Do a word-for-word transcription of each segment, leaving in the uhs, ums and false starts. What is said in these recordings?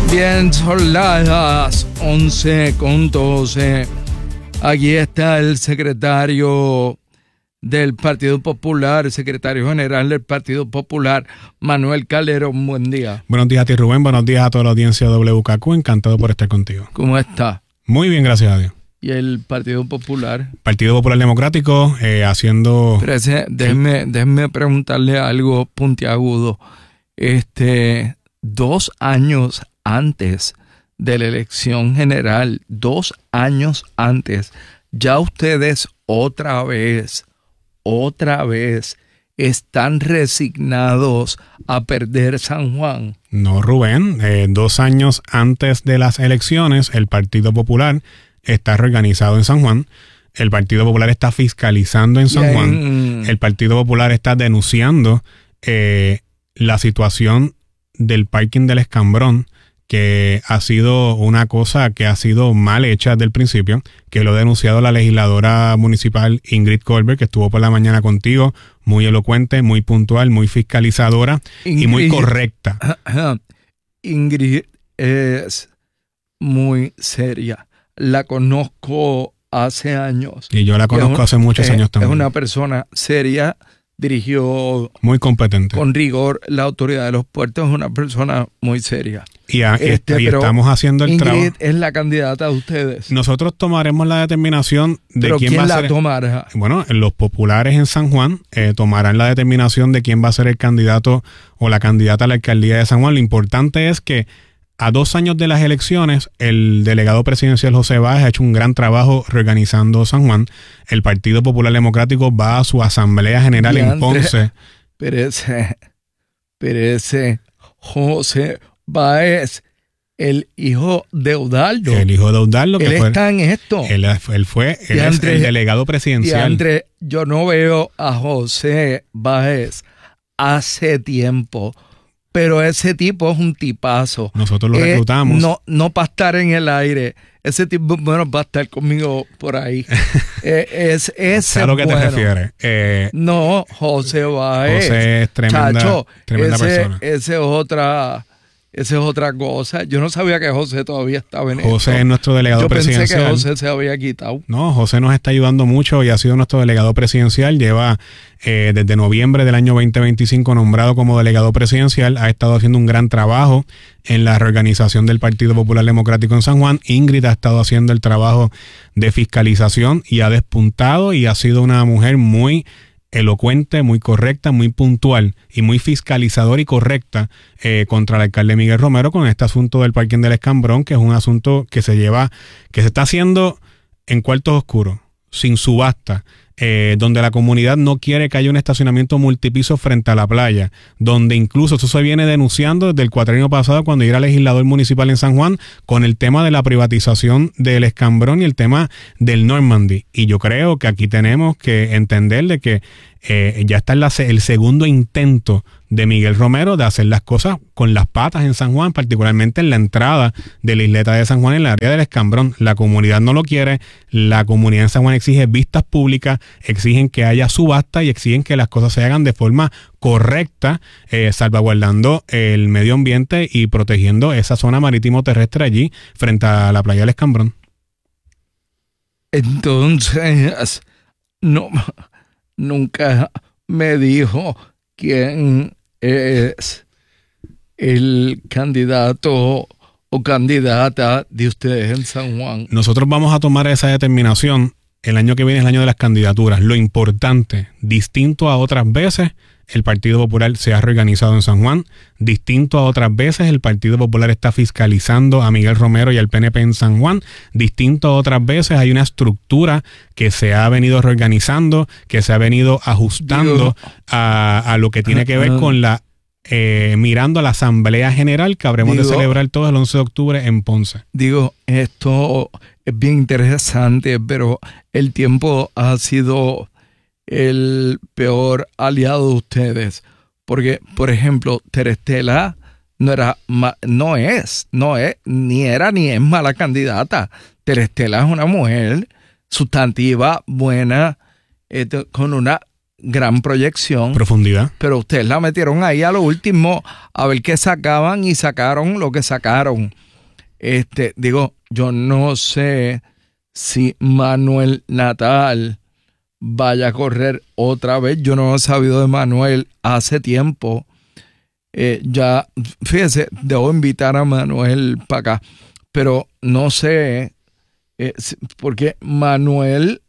Bien, son las once con doce. Aquí está el secretario del Partido Popular, el secretario general del Partido Popular, Manuel Calderón. Buen día. Buenos días a ti, Rubén. Buenos días a toda la audiencia de W K Q. Encantado por estar contigo. ¿Cómo está? Muy bien, gracias a Dios. ¿Y el Partido Popular? Partido Popular Democrático eh, haciendo... Pero ese, déjeme, déjeme preguntarle algo puntiagudo. Este, dos años antes de la elección general, dos años antes, ya ustedes otra vez, otra vez están resignados a perder San Juan. No, Rubén, eh, dos años antes de las elecciones, el Partido Popular está reorganizado en San Juan. El Partido Popular está fiscalizando en San en... Juan. El Partido Popular está denunciando eh, la situación del parking del Escambrón, que ha sido una cosa que ha sido mal hecha desde el principio, que lo ha denunciado la legisladora municipal Ingrid Colbert, que estuvo por la mañana contigo, muy elocuente, muy puntual, muy fiscalizadora Ingrid, y muy correcta. Ingrid es muy seria. La conozco hace años. Y yo la conozco un, hace muchos eh, años también. Es una persona seria, dirigió muy competente, con rigor la autoridad de los puertos, es una persona muy seria. Y, a, este, y estamos haciendo el Ingrid trabajo. Ingrid es la candidata de ustedes. Nosotros tomaremos la determinación de ¿Pero quién, quién va la a ser. tomará? Bueno, los populares en San Juan eh, tomarán la determinación de quién va a ser el candidato o la candidata a la alcaldía de San Juan. Lo importante es que a dos años de las elecciones, el delegado presidencial José Báez ha hecho un gran trabajo reorganizando San Juan. El Partido Popular Democrático va a su asamblea general y en André, Ponce. Pero ese, pero ese José Báez, el hijo de Eudaldo. El hijo de Eudaldo. Él que fue, está en esto. Él, él fue él André, es el delegado presidencial. André, yo no veo a José Báez hace tiempo. Pero ese tipo es un tipazo. Nosotros lo reclutamos. Eh, no, no para estar en el aire. Ese tipo, bueno, va a estar conmigo por ahí. eh, es ese. ¿A lo que bueno. te refieres? Eh, no, José Báez. José es tremenda, Chacho, tremenda ese, persona. Ese es otra. Esa es otra cosa. Yo no sabía que José todavía estaba en José esto. es nuestro delegado Yo presidencial. Yo pensé que José se había quitado. No, José nos está ayudando mucho y ha sido nuestro delegado presidencial. Lleva eh, desde noviembre del año veinte veinticinco nombrado como delegado presidencial. Ha estado haciendo un gran trabajo en la reorganización del Partido Popular Democrático en San Juan. Ingrid ha estado haciendo el trabajo de fiscalización y ha despuntado y ha sido una mujer muy elocuente, muy correcta, muy puntual y muy fiscalizadora y correcta eh, contra el alcalde Miguel Romero con este asunto del parking del Escambrón, que es un asunto que se lleva, que se está haciendo en cuartos oscuros, sin subasta, eh, donde la comunidad no quiere que haya un estacionamiento multipiso frente a la playa, donde incluso eso se viene denunciando desde el cuatrienio pasado cuando yo era legislador municipal en San Juan con el tema de la privatización del Escambrón y el tema del Normandy. Y yo creo que aquí tenemos que entender de que eh, ya está en la, el segundo intento de Miguel Romero de hacer las cosas con las patas en San Juan, particularmente en la entrada de la isleta de San Juan en la área del Escambrón. La comunidad no lo quiere, la comunidad en San Juan exige vistas públicas, exigen que haya subasta y exigen que las cosas se hagan de forma correcta, eh, salvaguardando el medio ambiente y protegiendo esa zona marítimo terrestre allí frente a la playa del Escambrón. Entonces, no, nunca me dijo quién es el candidato o candidata de ustedes en San Juan. Nosotros vamos a tomar esa determinación. El año que viene es el año de las candidaturas. Lo importante, distinto a otras veces, el Partido Popular se ha reorganizado en San Juan. Distinto a otras veces, el Partido Popular está fiscalizando a Miguel Romero y al P N P en San Juan. Distinto a otras veces, hay una estructura que se ha venido reorganizando, que se ha venido ajustando a, a lo que tiene que ver con la eh, mirando a la Asamblea General que habremos digo, de celebrar todo el once de octubre en Ponce. Digo, esto es bien interesante, pero el tiempo ha sido el peor aliado de ustedes. Porque, por ejemplo, Terestela no era, no es, no es, ni era ni es mala candidata. Terestela es una mujer sustantiva, buena, eh, con una gran proyección. Profundidad. Pero ustedes la metieron ahí a lo último a ver qué sacaban y sacaron lo que sacaron. Este, digo, yo no sé si Manuel Natal vaya a correr otra vez. Yo no he sabido de Manuel hace tiempo. Eh, ya, fíjese, debo invitar a Manuel para acá, pero no sé, eh, porque Manuel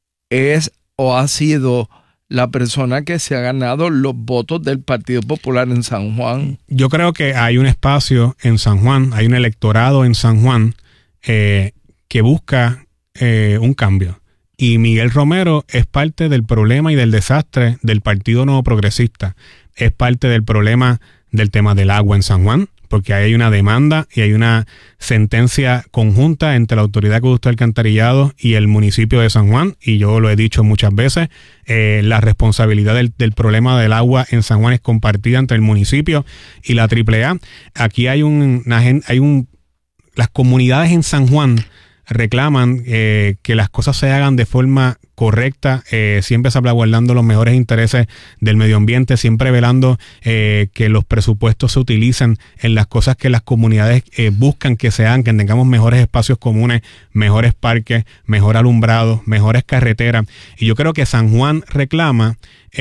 es o ha sido la persona que se ha ganado los votos del Partido Popular en San Juan. Yo creo que hay un espacio en San Juan, hay un electorado en San Juan eh, que busca eh, un cambio. Y Miguel Romero es parte del problema y del desastre del Partido Nuevo Progresista. Es parte del problema del tema del agua en San Juan, porque hay una demanda y hay una sentencia conjunta entre la Autoridad de Acueducto y Alcantarillado y el municipio de San Juan, y yo lo he dicho muchas veces, eh, la responsabilidad del, del problema del agua en San Juan es compartida entre el municipio y la triple A. Aquí hay un, una, hay un, las comunidades en San Juan reclaman eh, que las cosas se hagan de forma correcta, eh, siempre salvaguardando los mejores intereses del medio ambiente, siempre velando eh, que los presupuestos se utilicen en las cosas que las comunidades eh, buscan que se hagan, que tengamos mejores espacios comunes, mejores parques, mejor alumbrado, mejores carreteras. Y yo creo que San Juan reclama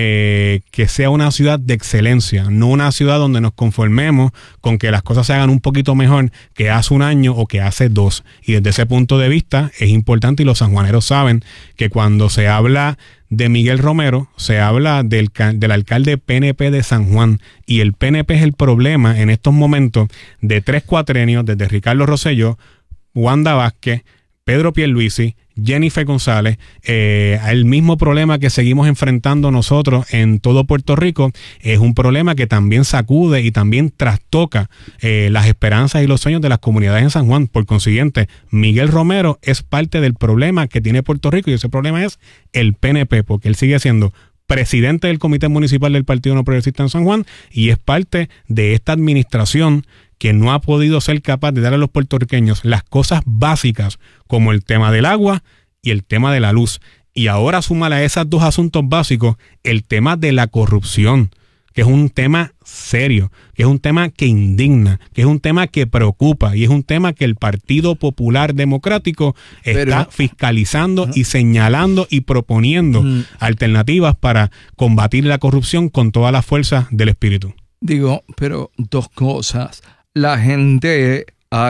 eh, que sea una ciudad de excelencia, no una ciudad donde nos conformemos con que las cosas se hagan un poquito mejor que hace un año o que hace dos. Y desde ese punto de vista es importante, y los sanjuaneros saben que cuando se habla de Miguel Romero, se habla del, del alcalde P N P de San Juan, y el P N P es el problema en estos momentos de tres cuatrenios, desde Ricardo Rosselló, Wanda Vázquez, Pedro Pierluisi, Jennifer González, eh, el mismo problema que seguimos enfrentando nosotros en todo Puerto Rico, es un problema que también sacude y también trastoca eh, las esperanzas y los sueños de las comunidades en San Juan. Por consiguiente, Miguel Romero es parte del problema que tiene Puerto Rico, y ese problema es el P N P, porque él sigue siendo presidente del Comité Municipal del Partido No Progresista en San Juan y es parte de esta administración que no ha podido ser capaz de dar a los puertorriqueños las cosas básicas como el tema del agua y el tema de la luz. Y ahora súmale a esos dos asuntos básicos el tema de la corrupción, que es un tema serio, que es un tema que indigna, que es un tema que preocupa, y es un tema que el Partido Popular Democrático está Pero, fiscalizando uh-huh. y señalando y proponiendo uh-huh. alternativas para combatir la corrupción con todas las fuerzas del espíritu. Digo, pero dos cosas. La gente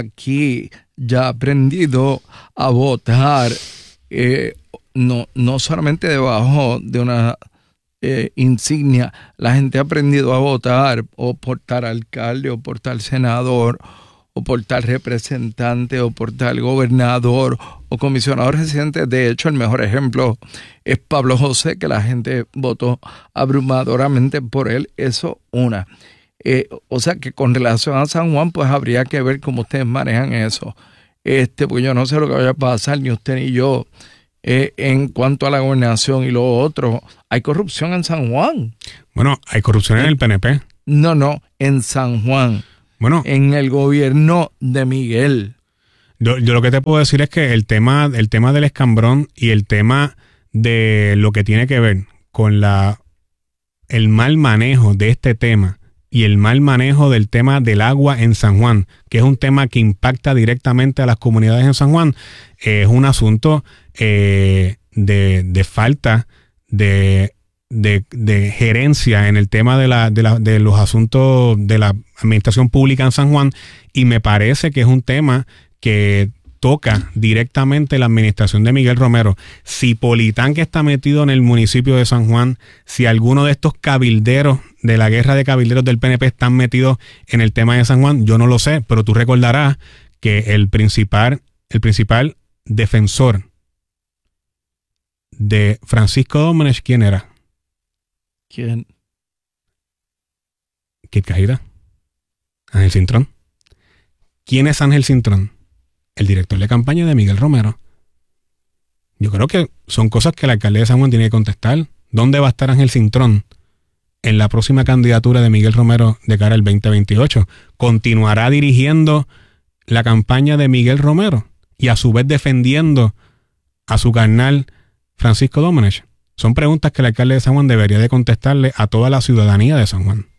aquí ya ha aprendido a votar, eh, no, no solamente debajo de una eh, insignia. La gente ha aprendido a votar o por tal alcalde o por tal senador o por tal representante o por tal gobernador o comisionado residente. De hecho, el mejor ejemplo es Pablo José, que la gente votó abrumadoramente por él. Eso una. Eh, o sea que con relación a San Juan, pues habría que ver cómo ustedes manejan eso. Este, porque yo no sé lo que vaya a pasar, ni usted ni yo, eh, en cuanto a la gobernación y lo otro. ¿Hay corrupción en San Juan? Bueno, hay corrupción en el P N P. No, no, en San Juan. Bueno, en el gobierno de Miguel. Yo, yo lo que te puedo decir es que el tema, el tema del escambrón y el tema de lo que tiene que ver con la el mal manejo de este tema y el mal manejo del tema del agua en San Juan, que es un tema que impacta directamente a las comunidades en San Juan, eh, es un asunto eh, de, de falta de, de, de gerencia en el tema de, la, de, la, de los asuntos de la administración pública en San Juan, y me parece que es un tema que toca directamente la administración de Miguel Romero. Si Politán, que está metido en el municipio de San Juan, si alguno de estos cabilderos de la guerra de cabilderos del P N P están metidos en el tema de San Juan, yo no lo sé, pero tú recordarás que el principal, el principal defensor de Francisco Domenech, ¿quién era? ¿Quién? Kit Cajira. Ángel Cintrón. ¿Quién es Ángel Cintrón? El director de campaña de Miguel Romero. Yo creo que son cosas que el alcalde de San Juan tiene que contestar. ¿Dónde va a estar Ángel Cintrón en la próxima candidatura de Miguel Romero de cara al veinte veintiocho? ¿Continuará dirigiendo la campaña de Miguel Romero y a su vez defendiendo a su carnal Francisco Domenech? Son preguntas que el alcalde de San Juan debería de contestarle a toda la ciudadanía de San Juan.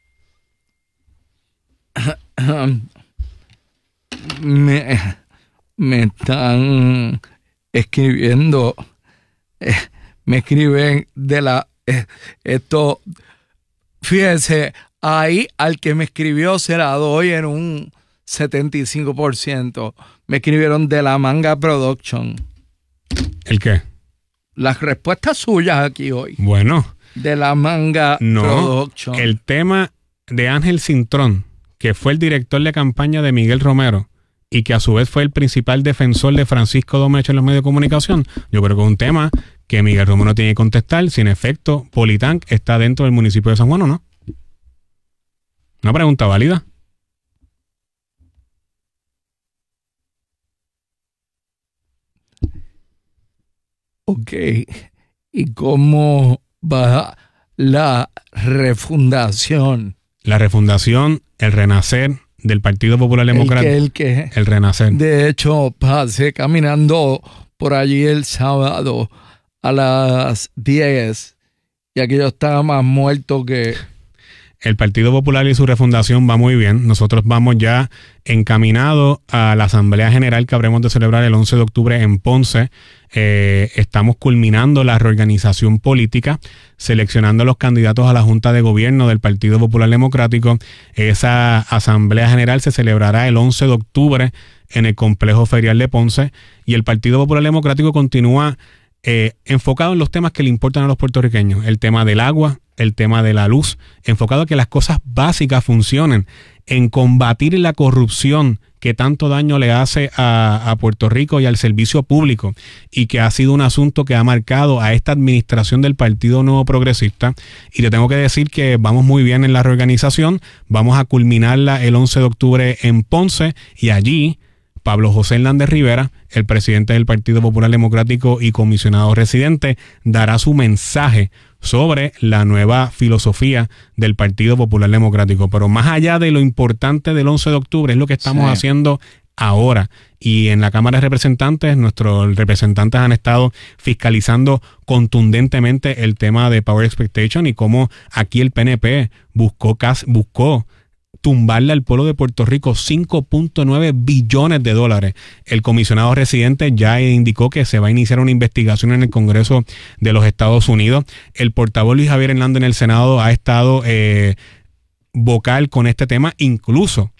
Me, me están escribiendo, eh, me escriben de la, eh, esto, fíjense, ahí al que me escribió se la doy en un setenta y cinco por ciento. Me escribieron de la Manga Production. ¿El qué? Las respuestas suyas aquí hoy. Bueno. De la Manga no, Production. El tema de Ángel Cintrón, que fue el director de campaña de Miguel Romero y que a su vez fue el principal defensor de Francisco Domenech en los medios de comunicación, yo creo que es un tema que Miguel Romero tiene que contestar si en efecto Politank está dentro del municipio de San Juan o no. Una pregunta válida. Ok. ¿Y cómo va la refundación? La refundación, el renacer del Partido Popular Democrático. El que, el que, el renacer. De hecho, pasé caminando por allí el sábado a las diez y aquello estaba más muerto que... El Partido Popular y su refundación va muy bien. Nosotros vamos ya encaminados a la Asamblea General que habremos de celebrar el once de octubre en Ponce. Eh, estamos culminando la reorganización política, seleccionando a los candidatos a la Junta de Gobierno del Partido Popular Democrático. Esa Asamblea General se celebrará el once de octubre en el Complejo Ferial de Ponce y el Partido Popular Democrático continúa eh, enfocado en los temas que le importan a los puertorriqueños. El tema del agua, el tema de la luz, enfocado a que las cosas básicas funcionen, en combatir la corrupción que tanto daño le hace a, a Puerto Rico y al servicio público, y que ha sido un asunto que ha marcado a esta administración del Partido Nuevo Progresista. Y te tengo que decir que vamos muy bien en la reorganización, vamos a culminarla el once de octubre en Ponce, y allí Pablo José Hernández Rivera, el presidente del Partido Popular Democrático y comisionado residente, dará su mensaje sobre la nueva filosofía del Partido Popular Democrático. Pero más allá de lo importante del once de octubre, es lo que estamos sí. haciendo ahora. Y en la Cámara de Representantes, nuestros representantes han estado fiscalizando contundentemente el tema de Power Expectation y cómo aquí el P N P buscó, buscó tumbarle al pueblo de Puerto Rico cinco punto nueve billones de dólares. El comisionado residente ya indicó que se va a iniciar una investigación en el Congreso de los Estados Unidos. El portavoz Luis Javier Hernández en el Senado ha estado eh, vocal con este tema. Incluso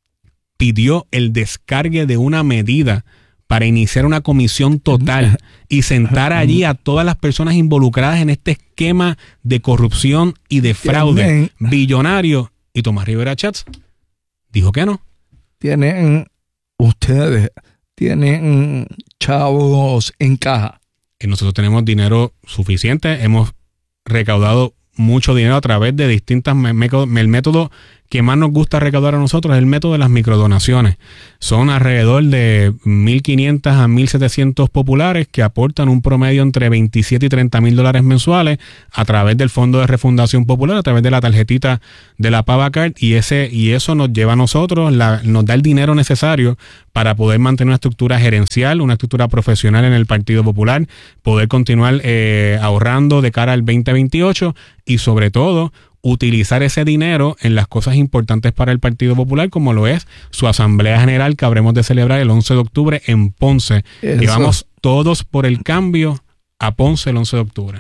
pidió el descargue de una medida para iniciar una comisión total y sentar allí a todas las personas involucradas en este esquema de corrupción y de fraude billonario. Y Tomás Rivera Chats dijo que no. Tienen ustedes, tienen chavos en caja. Y nosotros tenemos dinero suficiente. Hemos recaudado mucho dinero a través de distintas métodos. El método que más nos gusta recaudar a nosotros es el método de las microdonaciones. Son alrededor de mil quinientos a mil setecientos populares que aportan un promedio entre veintisiete y treinta mil dólares mensuales a través del Fondo de Refundación Popular, a través de la tarjetita de la Pavacard, y ese y eso nos lleva a nosotros, la, nos da el dinero necesario para poder mantener una estructura gerencial, una estructura profesional en el Partido Popular, poder continuar eh, ahorrando de cara al veinte veintiocho y sobre todo utilizar ese dinero en las cosas importantes para el Partido Popular, como lo es su Asamblea General que habremos de celebrar el once de octubre en Ponce. Eso. Y vamos todos por el cambio a Ponce el once de octubre.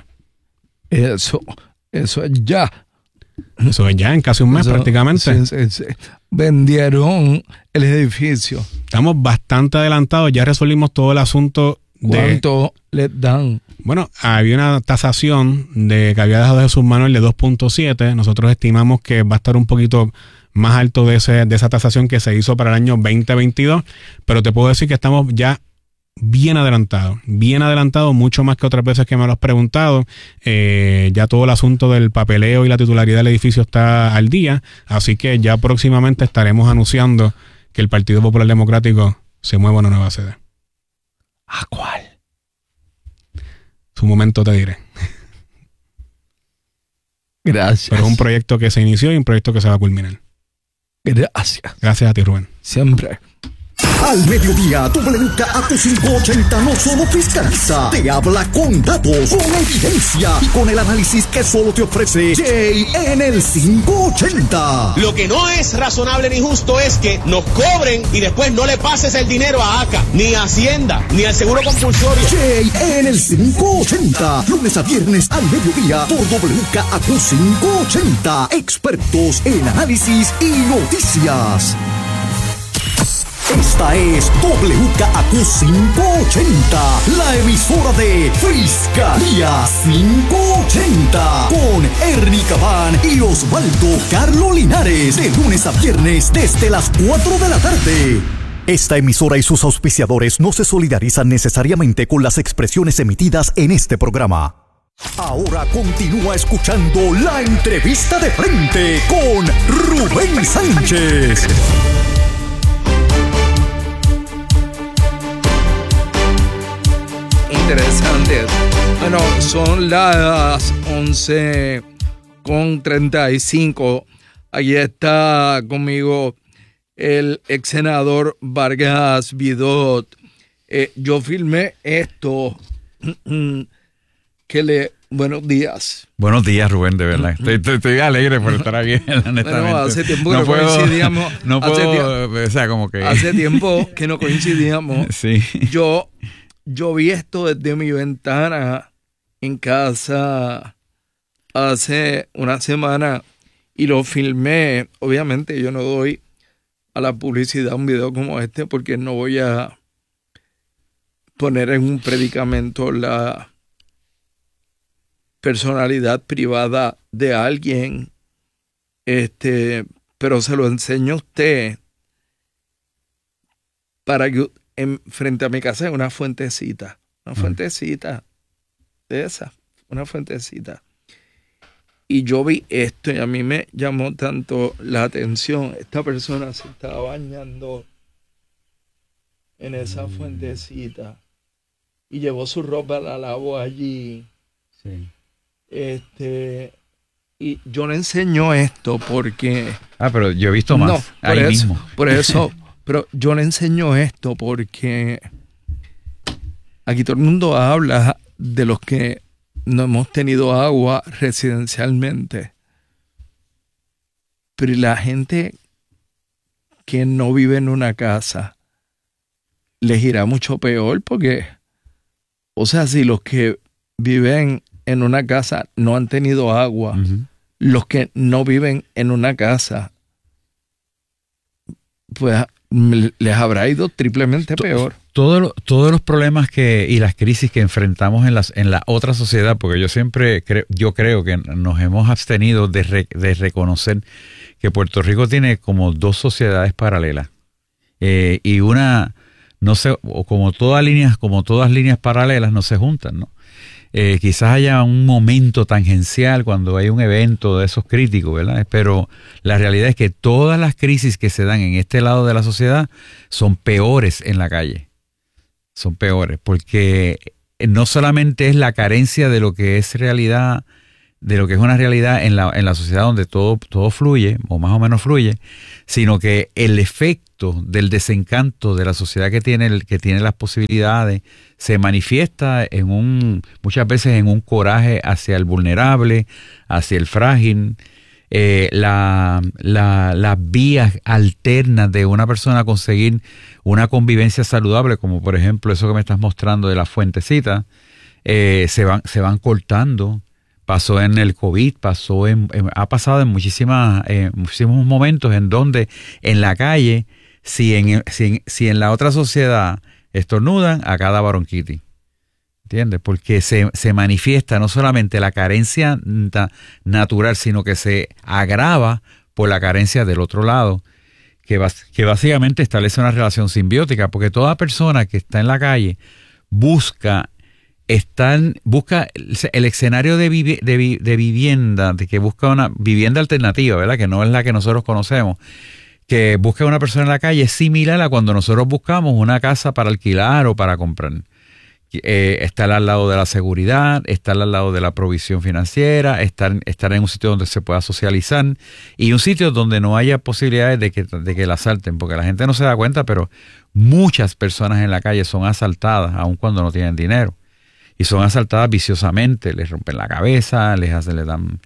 Eso, eso es ya. Eso es ya, en casi un mes eso, prácticamente. Sí, sí, sí. Vendieron el edificio. Estamos bastante adelantados, ya resolvimos todo el asunto. ¿Cuánto de, les dan? Bueno, había una tasación de que había dejado de sus manos el de dos punto siete. Nosotros estimamos que va a estar un poquito más alto de, ese, de esa tasación que se hizo para el año veinte veintidós. Pero te puedo decir que estamos ya bien adelantados. Bien adelantados, mucho más que otras veces que me lo has preguntado. Eh, ya todo el asunto del papeleo y la titularidad del edificio está al día. Así que ya próximamente estaremos anunciando que el Partido Popular Democrático se mueva a una nueva sede. ¿A cuál? Su momento te diré. Gracias. Pero es un proyecto que se inició y un proyecto que se va a culminar. Gracias. Gracias a ti, Rubén. Siempre. Al mediodía, W K A Q cinco ochenta no solo fiscaliza, te habla con datos, con evidencia y con el análisis que solo te ofrece Jay en el cinco ochenta. Lo que no es razonable ni justo es que nos cobren y después no le pases el dinero a A C A, ni a Hacienda, ni al Seguro Compulsorio. Jay en el cinco ochenta, lunes a viernes al mediodía por W K A Q cinco ochenta. Expertos en análisis y noticias. Esta es W K A Q cinco ochenta, la emisora de Fiscalía cinco ochenta, con Ernie Cabán y Osvaldo Carlo Linares, de lunes a viernes desde las cuatro de la tarde. Esta emisora y sus auspiciadores no se solidarizan necesariamente con las expresiones emitidas en este programa. Ahora continúa escuchando la entrevista de frente con Rubén Sánchez. Interesante. Bueno, son las once con treinta y cinco. Allí está conmigo el ex senador Vargas Vidot. Eh, yo filmé esto que le... Buenos días. Buenos días, Rubén, de verdad. Estoy, estoy, estoy alegre por estar aquí, honestamente. Bueno, hace tiempo que no, no puedo, coincidíamos. No hace puedo, tiempo, o sea, como que... Hace tiempo que no coincidíamos. Sí. Yo, yo vi esto desde mi ventana en casa hace una semana y lo filmé. Obviamente yo no doy a la publicidad un video como este porque no voy a poner en un predicamento la personalidad privada de alguien, este, pero se lo enseño a usted para que en, frente a mi casa hay una fuentecita, una fuentecita de esa, una fuentecita. Y yo vi esto y a mí me llamó tanto la atención. Esta persona se estaba bañando en esa fuentecita y llevó su ropa, la lavó allí. Sí. Este, y yo le enseño esto porque... Ah, pero yo he visto más, no, por ahí eso, mismo. Por eso, pero yo le enseño esto porque aquí todo el mundo habla de los que no hemos tenido agua residencialmente. Pero la gente que no vive en una casa les irá mucho peor porque, o sea, si los que viven en una casa no han tenido agua, uh-huh. los que no viven en una casa, pues les habrá ido triplemente peor. Todo, todos los problemas que y las crisis que enfrentamos en, las, en la otra sociedad, porque yo siempre creo, yo creo que nos hemos abstenido de, re, de reconocer que Puerto Rico tiene como dos sociedades paralelas. Eh, y una, no sé, o como todas líneas, como todas líneas paralelas no se juntan, ¿no? Eh, quizás haya un momento tangencial cuando hay un evento de esos críticos, ¿verdad? Pero la realidad es que todas las crisis que se dan en este lado de la sociedad son peores en la calle. Son peores, porque no solamente es la carencia de lo que es realidad, de lo que es una realidad en la, en la sociedad donde todo, todo fluye, o más o menos fluye, sino que el efecto del desencanto de la sociedad que tiene, que tiene las posibilidades se manifiesta en un, muchas veces en un coraje hacia el vulnerable, hacia el frágil. Eh, la, la, las vías alternas de una persona a conseguir una convivencia saludable, como por ejemplo eso que me estás mostrando de la fuentecita, eh, se van, se van cortando. Pasó en el COVID, pasó en, en, ha pasado en muchísimas, eh, muchísimos momentos en donde en la calle, si en, si, en, si en la otra sociedad estornudan, acá da bronquitis. ¿Entiendes? Porque se, se manifiesta no solamente la carencia natural, sino que se agrava por la carencia del otro lado, que, que básicamente establece una relación simbiótica, porque toda persona que está en la calle busca Están, busca el escenario de, vivi, de, de vivienda, de que busca una vivienda alternativa, ¿verdad? Que no es la que nosotros conocemos, que busca una persona en la calle es similar a cuando nosotros buscamos una casa para alquilar o para comprar. eh, estar al lado de la seguridad, estar al lado de la provisión financiera, estar, estar en un sitio donde se pueda socializar y un sitio donde no haya posibilidades de que, de que la asalten, porque la gente no se da cuenta, pero muchas personas en la calle son asaltadas, aun cuando no tienen dinero. Y son asaltadas viciosamente, les rompen la cabeza, les hacen, les dan...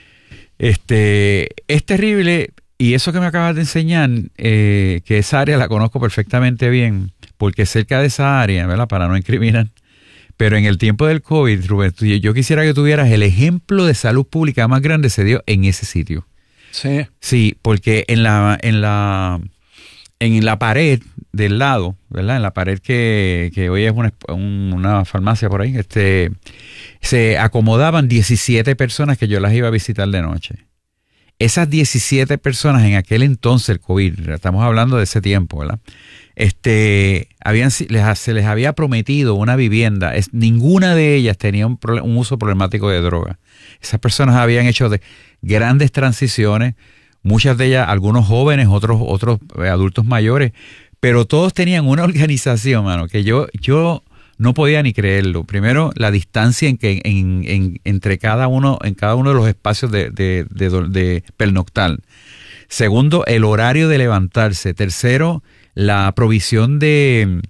Este, es terrible, y eso que me acabas de enseñar, eh, que esa área la conozco perfectamente bien, porque cerca de esa área, ¿verdad? Para no incriminar, pero en el tiempo del COVID, Rubén, yo quisiera que tuvieras el ejemplo de salud pública más grande se dio en ese sitio. Sí. Sí, porque en la, en la, en la pared del lado, ¿verdad? En la pared que, que hoy es una, una farmacia por ahí, este, se acomodaban diecisiete personas que yo las iba a visitar de noche. Esas diecisiete personas en aquel entonces, el COVID, estamos hablando de ese tiempo, ¿verdad? Este, habían, les, se les había prometido una vivienda. Es, ninguna de ellas tenía un, un uso problemático de droga. Esas personas habían hecho de grandes transiciones, muchas de ellas, algunos jóvenes, otros, otros adultos mayores, pero todos tenían una organización, mano, que yo, yo no podía ni creerlo. Primero, la distancia en que, en, en, entre cada uno, en cada uno de los espacios de, de, de, de pernoctar. Segundo, el horario de levantarse. Tercero, la provisión de,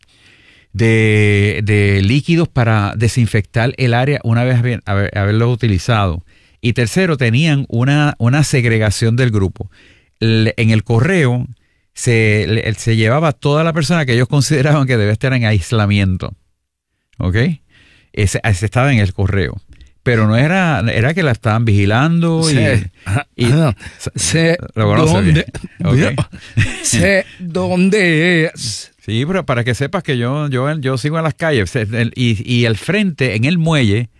de, de líquidos para desinfectar el área una vez haber, haber, haberlo utilizado. Y tercero, tenían una, una segregación del grupo. El, en el correo se, se llevaba toda la persona que ellos consideraban que debe estar en aislamiento. ¿Ok? Ese, ese estaba en el correo. Pero no era, era que la estaban vigilando sí. y... y no. Sé dónde, okay. sé dónde es. Sí, pero para que sepas que yo, yo, yo sigo en las calles. Y, y al frente, en el muelle,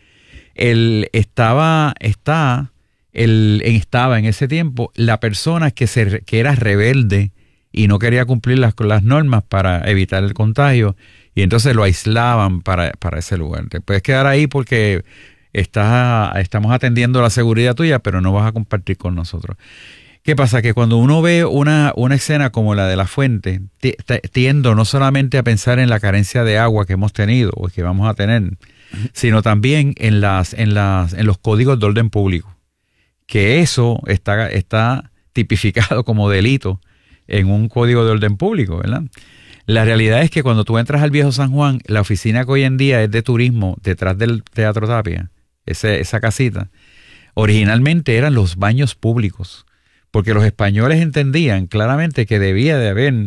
el, estaba, está, el, estaba en ese tiempo la persona que, se, que era rebelde y no quería cumplir las, las normas para evitar el contagio. Y entonces lo aislaban para, para ese lugar. Te puedes quedar ahí porque estás, estamos atendiendo la seguridad tuya, pero no vas a compartir con nosotros. ¿Qué pasa? Que cuando uno ve una, una escena como la de la fuente, tiendo no solamente a pensar en la carencia de agua que hemos tenido o que vamos a tener, sino también en, las, en, las, en los códigos de orden público. Que eso está, está tipificado como delito en un código de orden público, ¿verdad? La realidad es que cuando tú entras al Viejo San Juan, la oficina que hoy en día es de turismo, detrás del Teatro Tapia, ese, esa casita, originalmente eran los baños públicos, porque los españoles entendían claramente que debía de haber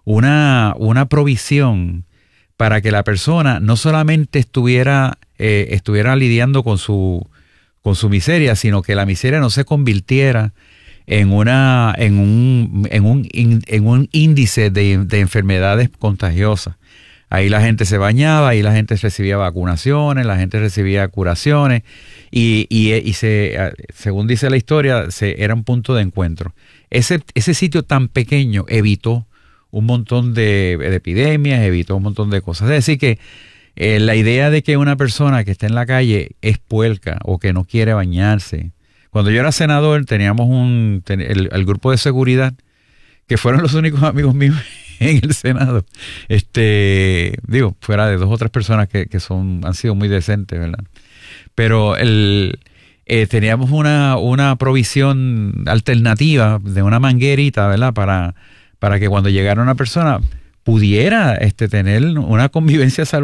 una, una provisión para que la persona no solamente estuviera, eh, estuviera lidiando con su, con su miseria, sino que la miseria no se convirtiera en una en un en un en un índice de, de enfermedades contagiosas. Ahí la gente se bañaba, ahí la gente recibía vacunaciones, la gente recibía curaciones y, y, y se, según dice la historia, se, era un punto de encuentro. Ese, ese sitio tan pequeño evitó un montón de, de epidemias, evitó un montón de cosas. Es decir que eh, la idea de que una persona que está en la calle es puerca o que no quiere bañarse. Cuando yo era senador teníamos un el, el grupo de seguridad que fueron los únicos amigos míos en el Senado. Este, digo, fuera de dos o tres personas que, que son han sido muy decentes, ¿verdad? Pero el eh, teníamos una, una provisión alternativa de una manguerita, ¿verdad? Para, para que cuando llegara una persona pudiera este, tener una convivencia saludable